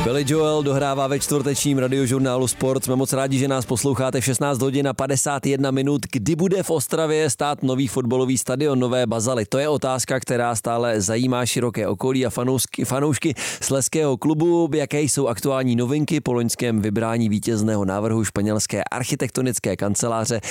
Billy Joel dohrává ve čtvrtečním radiožurnálu Sport. Jsme moc rádi, že nás posloucháte v 16 hodin a 51 minut. Kdy bude v Ostravě stát nový fotbalový stadion Nové Bazaly? To je otázka, která stále zajímá široké okolí a fanoušky Slezského klubu. Jaké jsou aktuální novinky po loňském vybrání vítězného návrhu španělské architektonické kanceláře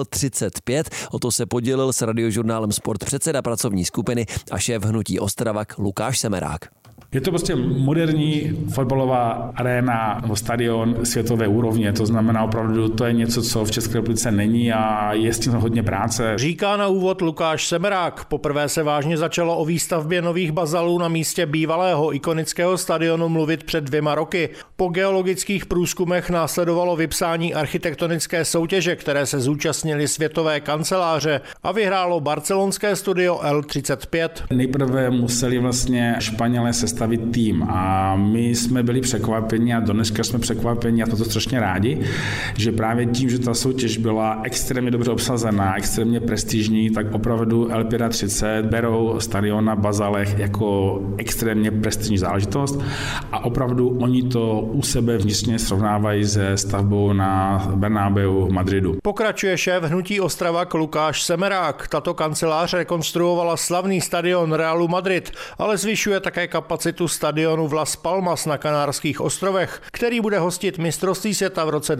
L35? O to se podělil s radiožurnálem Sport předseda pracovní skupiny a šéf hnutí Ostravak Lukáš Semerák. Je to prostě moderní fotbalová aréna nebo stadion světové úrovně, to znamená opravdu, to je něco, co v České republice není a je s tím hodně práce. Říká na úvod Lukáš Semerák. Poprvé se vážně začalo o výstavbě nových bazalů na místě bývalého ikonického stadionu mluvit před 2 roky. Po geologických průzkumech následovalo vypsání architektonické soutěže, které se zúčastnili světové kanceláře a vyhrálo barcelonské studio L35. Nejprve museli vlastně Španělé sestavit tým a my jsme byli překvapeni a dneska jsme překvapeni a to strašně rádi, že právě tím, že ta soutěž byla extrémně dobře obsazená, extrémně prestižní, tak opravdu L35 berou stadion na Bazalech jako extrémně prestižní záležitost a opravdu oni to u sebe vnitřně srovnávají se stavbou na Bernabeu v Madridu. Pokračuje šéf hnutí Ostravak Lukáš Semerák. Tato kancelář rekonstruovala slavný stadion Realu Madrid, ale zvyšuje také kapacitu stadionu v Las Palmas na Kanárských ostrovech, který bude hostit mistrovství světa v roce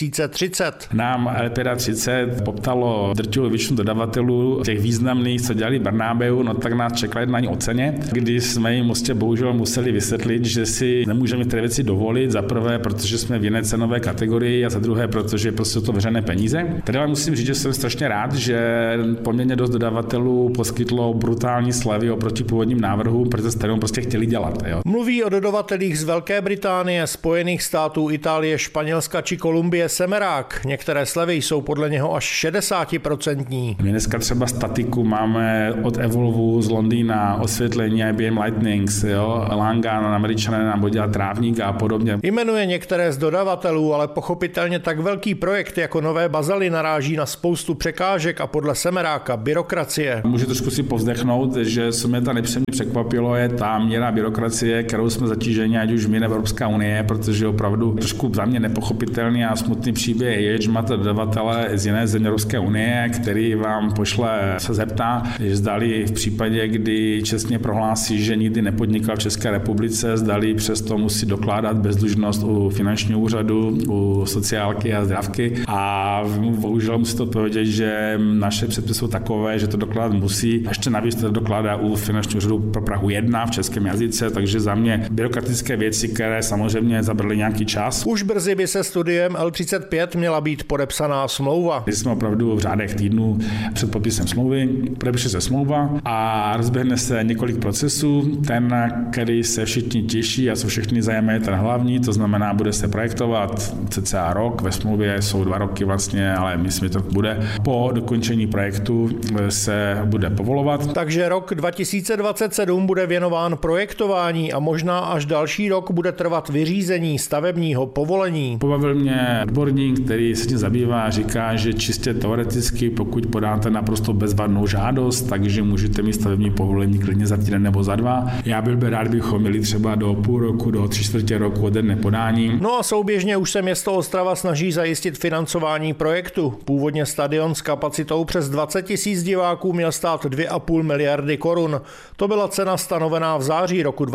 2030. Nám L35 poptalo drtivou většinu dodavatelů těch významných, co dělali Bernabeu, no tak nás čekala jednání o ceně, kdy jsme jim bohužel museli vysvětlit, že si nemůžeme ty věci dovolit, za prvé, protože jsme v jiné cenové kategorii a za druhé, protože prostě to veřejné peníze. Tady vám musím říct, že jsem strašně rád, že poměrně dost dodavatelů poskytlo brutální slevy oproti původním návrhům, protože stadion prostě chtěli dělat. Jo. Mluví o dodavatelích z Velké Británie, Spojených států, Itálie, Španělska či Kolumbie Semerák. Některé slevy jsou podle něho až 60%. My dneska třeba statiku máme od Evolvu z Londýna, osvětlení IBM Lightnings, jo, Langan, Američané nám bude dělat trávník a podobně. Jmenuje některé z dodavatelů, ale pochopitelně tak velký projekt jako Nové Bazaly naráží na spoustu překážek a podle Semeráka byrokracie. Můžu trošku si povzdechnout, že co mě ta nepříjemně překvapilo, je ta míra byrokracie, kterou jsme zatíženi, ať už my nebo Evropská unie, protože opravdu trošku za mě nepochopitelný a smutný příběh je, že máte dodavatele z jiné země Evropské unie, který vám pošle, se zeptá, že zdali v případě, kdy čestně prohlásí, že nikdy nepodnikal v České republice, zdali přesto musí dokládat bezdlužnost u finančního úřadu, u sociálky a zdravky a bohužel musí to odpovědět, že naše předpisy jsou takové, že to dokládat musí. Ještě navíc to dokládá u finančního úřadu pro Prahu 1 v českém jazyce, takže za mě byrokratické věci, které samozřejmě zabrly nějaký čas. Už brzy by se studiem L35 měla být podepsaná smlouva. My jsme opravdu v řádech týdnů před podpisem smlouvy, podepíše se smlouva a rozběhne se několik procesů. Ten, který se všichni těší a co všechny zajímá, je ten hlavní, to znamená, bude se projektovat cca rok, ve smlouvě jsou 2 roky vlastně, ale myslím, že to bude. Po dokončení projektu se bude povolovat. Takže rok 2027 bude věnován projektování a možná až další rok bude trvat vyřízení stavebního povolení. Pobavil mě odborník, který se tím zabývá, říká, že čistě teoreticky, pokud podáte naprosto bezvadnou žádost, takže můžete mít stavební povolení klidně za týden nebo za 2. Já byl rád, bychom měli třeba do půl roku, do 3/4 roku ode dne podání. No a souběžně už se město Ostrava snaží zajistit financování projektu. Původně stadion s kapacitou přes 20 000 diváků měl stát 2,5 miliardy korun. To byla cena stanovená v září roku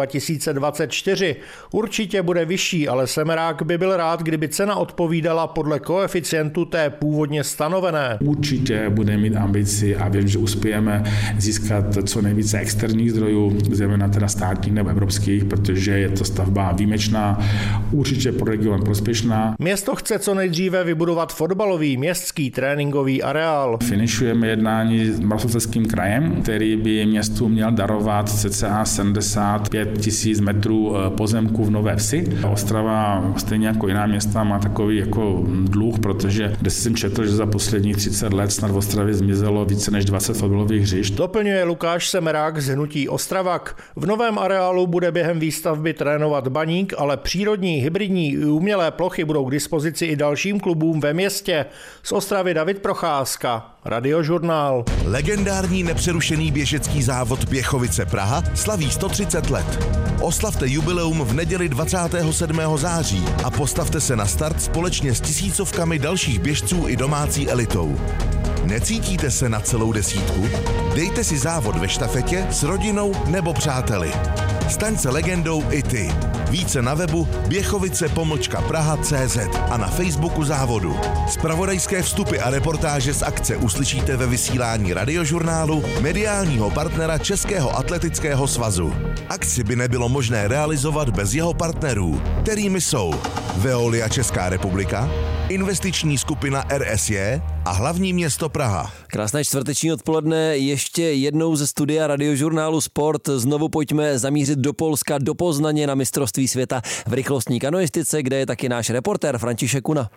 2024. Určitě bude vyšší, ale Semerák by byl rád, kdyby cena odpovídala podle koeficientu té původně stanovené. Určitě bude mít ambici a vím, že uspějeme získat co nejvíce externích zdrojů, zejména teda státních nebo evropských, protože je to stavba výjimečná, určitě pro region prospěšná. Město chce co nejdříve vybudovat fotbalový městský tréninkový areál. Finišujeme jednání s Moravskoslezským krajem, který by městu měl darovat cca 75 000 metrů pozemků v Nové Vsi. Ostrava stejně jako jiná města má takový jako dluh, protože kde jsem četl, že za posledních 30 let snad v Ostravě zmizelo více než 20 fotbalových hřišť. Doplňuje Lukáš Semerák z hnutí Ostravak. V novém areálu bude během výstavby trénovat Baník, ale přírodní, hybridní i umělé plochy budou k dispozici i dalším klubům ve městě. Z Ostravy David Procházka, Radiožurnál. Legendární nepřerušený běžecký závod Běchovice Praha slaví 130 let. let. Oslavte jubileum v neděli 27. září a postavte se na start společně s tisícovkami dalších běžců i domácí elitou. Necítíte se na celou desítku? Dejte si závod ve štafetě s rodinou nebo přáteli. Staň se legendou i ty. Více na webu běchovice-praha.cz a na Facebooku závodu. Zpravodajské vstupy a reportáže z akce uslyšíte ve vysílání Radiožurnálu, mediálního partnera Českého atletického svazu. Akci by nebylo možné realizovat bez jeho partnerů, kterými jsou Veolia Česká republika, investiční skupina RSJ a hlavní město Praha. Krásné čtvrteční odpoledne, ještě jednou ze studia Radiožurnálu Sport. Znovu pojďme zamířit do Polska, do Poznaně na mistrovství světa v rychlostní kanoistice, kde je taky náš reportér František Kuna.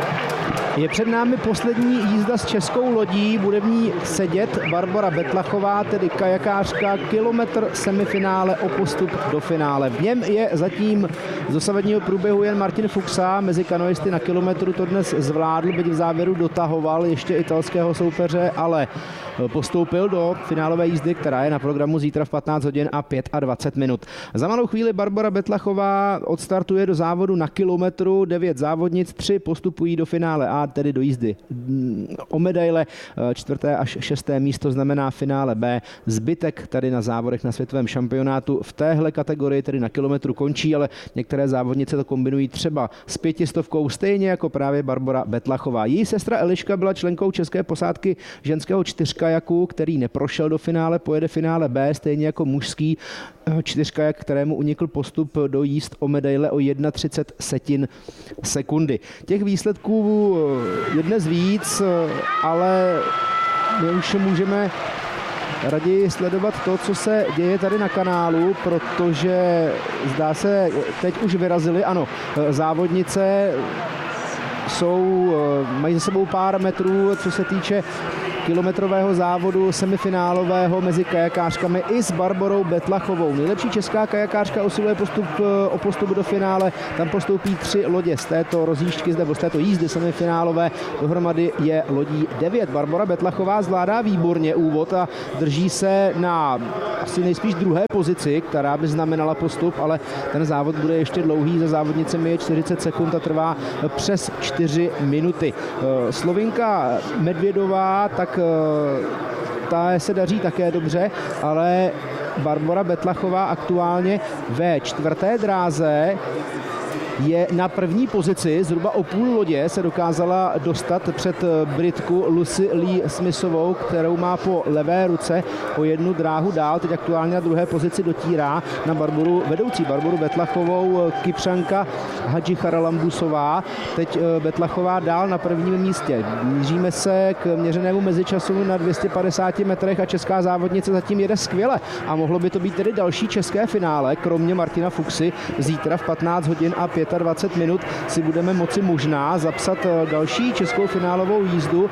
Je před námi poslední jízda s českou lodí, bude v ní sedět Barbora Betlachová, tedy kajakářka, kilometr semifinále o postup do finále. V něm je zatím z dosavadního průběhu jen Martin Fuxa, mezi kanoisty na kilometru to dnes zvládl, byť v závěru dotahoval ještě italského soupeře, ale postoupil do finálové jízdy, která je na programu zítra v 15 hodin a 25 minut. Za malou chvíli Barbora Betlachová odstartuje do závodu na kilometru, 9 závodnic, 3 postupují do finále A, tedy do jízdy o medaile, 4. až 6. místo znamená finále B. Zbytek tady na závodech na světovém šampionátu v téhle kategorii, tedy na kilometru, končí, ale některé závodnice to kombinují třeba s 500, stejně jako právě Barbora Betlachová. Její sestra Eliška byla členkou české posádky ženského čtyřkajaku, který neprošel do finále, pojede finále B, stejně jako mužský čtyřkajak, kterému unikl postup do jízd o medaile o 31 sekundy. Těch výsledků je dnes víc, ale my už můžeme raději sledovat to, co se děje tady na kanálu, protože zdá se, teď už vyrazily, ano, závodnice mají za sebou pár metrů, co se týče kilometrového závodu semifinálového mezi kajakářkami i s Barborou Betlachovou. Nejlepší česká kajakářka usiluje o postup do finále. Tam postoupí 3 lodě z této rozjížďky, z této jízdy semifinálové. Dohromady je lodí 9. Barbora Betlachová zvládá výborně úvod a drží se na asi nejspíš druhé pozici, která by znamenala postup, ale ten závod bude ještě dlouhý. Za závodnicemi je 40 sekund a trvá přes 4 minuty. Slovinka Medvědová, tak ta se daří také dobře, ale Barbora Betlachová aktuálně ve 4. dráze je na první pozici, zhruba o půl lodě se dokázala dostat před Britku Lucy Lee Smithovou, kterou má po levé ruce o 1 dráhu dál. Teď aktuálně na druhé pozici dotírá na vedoucí Barboru Betlachovou Kypřanka Hadži Charalambusová. Teď Betlachová dál na prvním místě. Míříme se k měřenému mezičasu na 250 metrech a česká závodnice zatím jede skvěle a mohlo by to být tedy další české finále, kromě Martina Fuxy. Zítra v 15 hodin a 25 minut si budeme moci možná zapsat další českou finálovou jízdu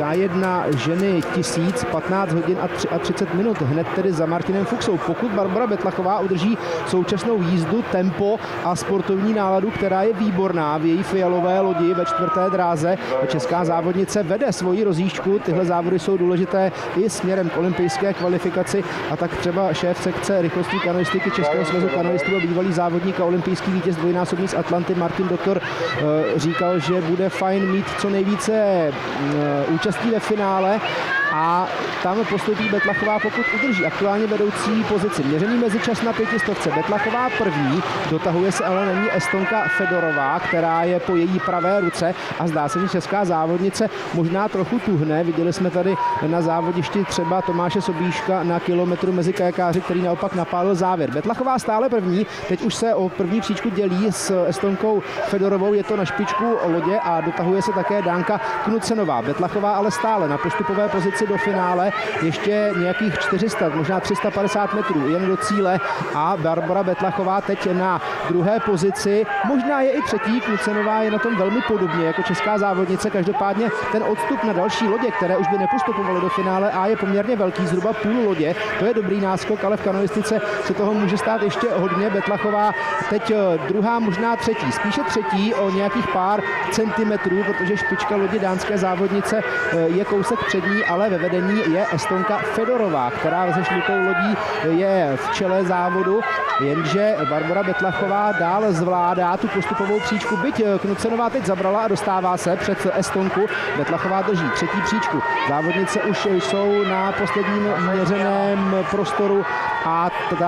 K1 ženy 1000, 15 hodin a 30 minut, hned tedy za Martinem Fuxou. Pokud Barbora Betlachová udrží současnou jízdu, tempo a sportovní náladu, která je výborná v její fialové lodi ve 4. dráze, česká závodnice vede svoji rozjížďku. Tyhle závody jsou důležité i směrem k olympijské kvalifikaci a tak třeba šéf sekce rychlostní kanoistiky Českého svazu kanoistů a bývalý závodník a olympijský vítěz dvojnásobný z Atlanty Martin Doktor říkal, že bude fajn mít co nejvíce účastí ve finále a tam postoupí Betlachová, pokud udrží aktuálně vedoucí pozici. Měřený mezičas na 500. Betlachová první, dotahuje se ale není Estonka Fedorová, která je po její pravé ruce a zdá se, že česká závodnice možná trochu tuhne. Viděli jsme tady na závodišti třeba Tomáše Sobíška na kilometru mezi kajakáři, který naopak napálil závěr. Betlachová stále první, teď už se o první příčku dělí s Estonkou Fedorovou, je to na špičku lodě a dotahuje se také Dánka Knudsenová. Betlachová ale stále na postupové pozici do finále, ještě nějakých 400, možná 350 metrů jen do cíle a Barbora Betlachová teď na druhé pozici, možná je i třetí, Knudsenová je na tom velmi podobně jako česká závodnice, každopádně ten odstup na další lodě, které už by nepostupovaly do finále a je poměrně velký, zhruba půl lodě, to je dobrý náskok, ale v kanoistice se toho může stát ještě hodně. Betlachová teď druhá, možná třetí, spíše třetí o nějakých pár centimetrů, protože špička lodi dánské závodnice je kousek před ní, ale ve vedení je Estonka Fedorová, která se žlutou lodí je v čele závodu, jenže Barbora Betlachová dál zvládá tu postupovou příčku, byť Knudsenová teď zabrala a dostává se před Estonku. Betlachová drží třetí příčku. Závodnice už jsou na posledním měřeném prostoru a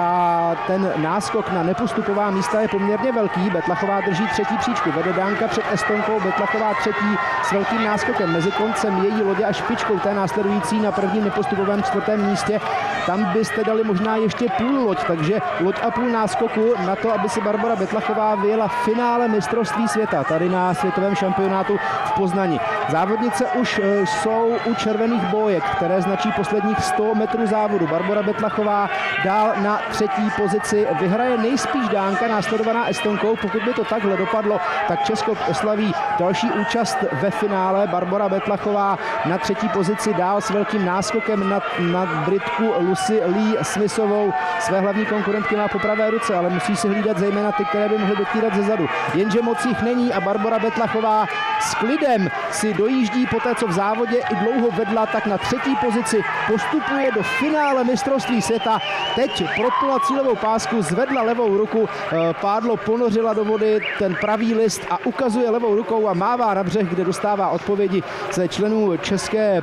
ten náskok na nepostupová místa je poměrně velký. Betlachová drží třetí příčku, vede Dánka před Estonkou, Betlachová třetí s velkým náskokem mezi koncem její lodě a špičkou té následující na prvním nepostupovém čtvrtém místě. Tam byste dali možná ještě půl loď, takže loď a půl náskoku na to, aby si Barbora Betlachová vyjela v finále mistrovství světa tady na světovém šampionátu v Poznani. Závodnice už jsou u červených bójek, které značí posledních 100 metrů závodu. Barbora Betlachová dál na třetí pozici vyhraje nejspíš Dánka, následovaná Estonkou. Pokud by to takhle dopadlo, tak Česko oslaví další účast ve finále. Barbora Betlachová na třetí pozici dál s velkým náskokem nad Britku Lucy Lee Smithovou. Své hlavní konkurentky má po pravé ruce, ale musí si hlídat zejména ty, které by mohly dotírat ze zadu. Jenže moc jich není a Barbora Betlachová s klidem si dojíždí po té, co v závodě i dlouho vedla, tak na třetí pozici postupuje do finále mistrovství světa. Teď protnula cílovou pásku, zvedla levou ruku, pádlo ponořila do vody ten pravý list a ukazuje levou rukou a mává na břeh, kde dostává odpovědi ze členů české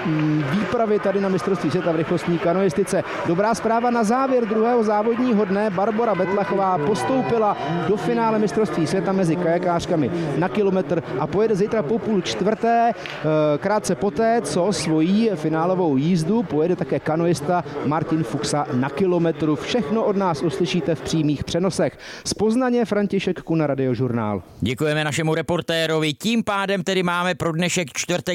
výpravy tady na mistrovství světa v rychlostní kanoistice. Dobrá zpráva na závěr druhého závodního dne. Barbora Betlachová postoupila do finále mistrovství světa mezi kajakářkami na kilometr a pojede zítra po půl čtvrté. Krátce poté, co svojí finálovou jízdu pojede také kanoista Martin Fuxa na kilometru. Všechno od nás uslyšíte v přímých přenosech. Z Poznaně František Kuna, Radiožurnál. Děkujeme našemu reportérovi. Tím pádem tedy máme pro dnešek čtvrtek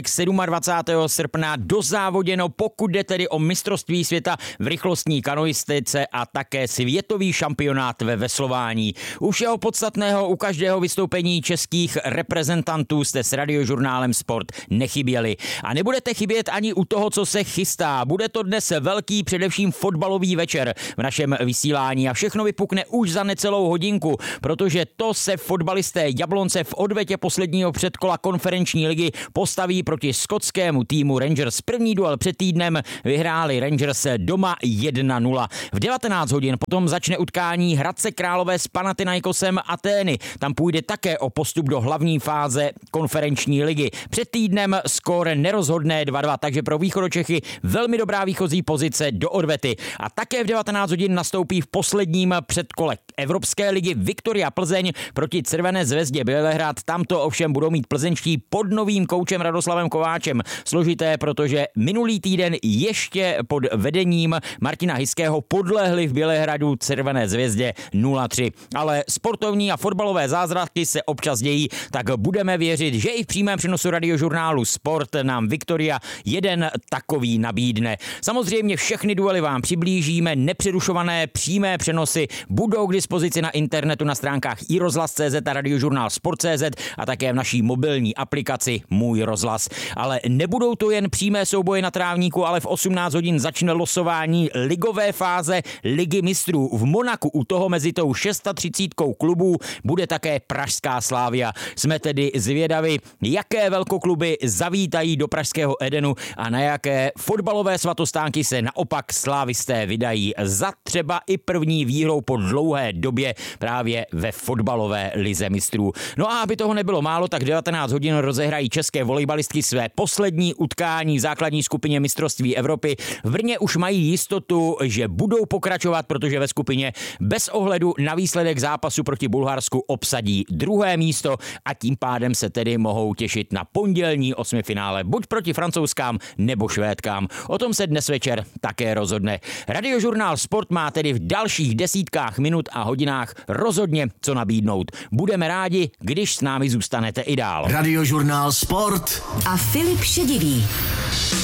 27. srpna dozávoděno, pokud jde tedy o mistrovství světa v rychlostní kanoistice a také světový šampionát ve veslování. U všeho podstatného, u každého vystoupení českých reprezentantů jste s Radiožurnálem Sport nechyběli. A nebudete chybět ani u toho, co se chystá. Bude to dnes velký především fotbalový večer v našem vysílání a všechno vypukne už za necelou hodinku, protože to se fotbalisté Jablonce v odvetě posledního předkola konferenční ligy postaví proti skotskému týmu Rangers. První duel před týdnem vyhráli Rangers doma 1-0. V 19 hodin potom začne utkání Hradce Králové s Panathinaikosem Atény. Tam půjde také o postup do hlavní fáze konferenční ligy. Před týdnem skóre nerozhodné 2-2, takže pro Východočechy velmi dobrá výchozí pozice do odvety. A také v 19 hodin nastoupí v posledním předkole Evropské ligy Viktoria Plzeň proti Červené zvezdě Bělehrad. Tamto ovšem budou mít plzeňští pod novým koučem Radoslavem Kováčem. Složité, protože minulý týden ještě pod vedením Martina Hyského podlehli v Bělehradu Červené zvězdě 0-3. Ale sportovní a fotbalové zázraky se občas dějí, tak budeme věřit, že i v přímém přenosu Radiožurnálu Sport nám Viktoria jeden takový nabídne. Samozřejmě všechny duely vám přiblížíme, nepřerušované přímé přenosy budou k dispozici na internetu na stránkách iRozhlas.cz a Radiožurnál Sport.cz a také v naší mobilní aplikaci Můj rozhlas. Ale nebudou to jen přímé souboje na trávníku, ale v 18 hodin začne losování ligové fáze Ligy mistrů. V Monaku u toho mezi tou 630 klubů bude také pražská Slavia. Jsme tedy zvědavi, jaké velkokluby zavítají do pražského Edenu a na jaké fotbalové svatostánky se naopak slávisté vydají za třeba i první výhrou po dlouhé době právě ve fotbalové lize mistrů. No a aby toho nebylo málo, tak 19 hodin rozehrají české volejbalistky své poslední utkání v základní skupině mistrovství Evropy. V Brně už mají jistotu, že budou pokračovat, protože ve skupině bez ohledu na výsledek zápasu proti Bulharsku obsadí druhé místo a tím pádem se tedy mohou těšit na pondělní osmifinále buď proti Francouzskám nebo Švédkám. O tom se dnes večer také rozhodne. Radiožurnál Sport má tedy v dalších desítkách minut a hodinách rozhodně co nabídnout. Budeme rádi, když s námi zůstanete i dál. Radiožurnál Sport a Filip Šedivý.